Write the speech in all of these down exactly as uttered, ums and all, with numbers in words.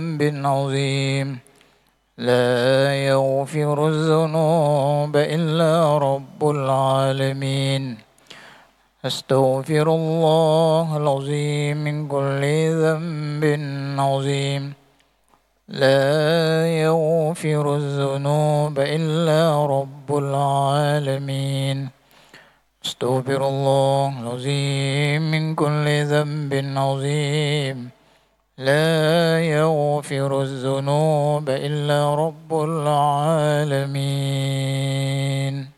عظيم لا يغفر الذنوب إلا رب العالمين. أستغفر الله العظيم من كل ذنب عظيم لا يغفر الذنوب إلا رب العالمين. أستغفر الله العظيم من كل ذنب عظيم لا يغفر الذنوب إلا رب العالمين.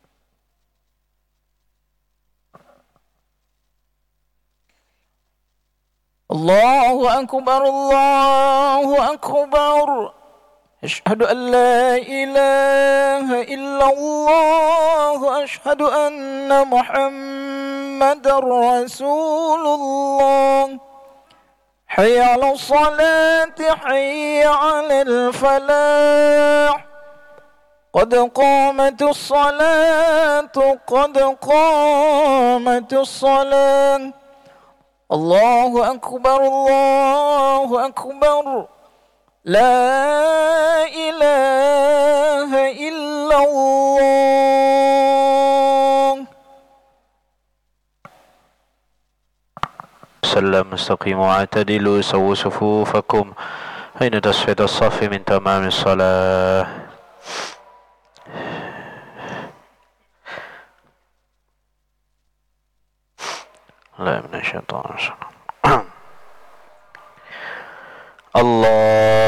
الله أكبر الله أكبر. أشهد أن لا إله إلا الله. أشهد أن محمدا رسول الله. حي على الصلاة حي على الفلاح. قد قامت الصلاة قد قامت الصلاة. الله أكبر الله أكبر. لا إله إلا الله. سلم مستقيم واعتدلوا سووا صفوفكم أين تسفية الصف من تمام الصلاة. لا من الشيطان الرجيم. الله